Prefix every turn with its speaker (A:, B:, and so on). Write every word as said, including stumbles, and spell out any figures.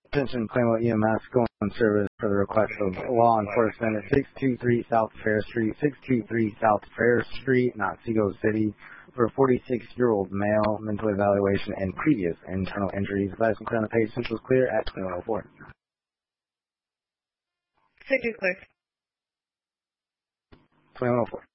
A: Attention, Plainville E M S going on service for the request of law enforcement at six two three South Fair Street, six two three South Fair Street, Otsego City, for a forty-six-year-old male, mental evaluation and previous internal injuries. Advice and clear on the patient was clear at twenty-one oh four.
B: Take it clear.
A: twenty-one oh four.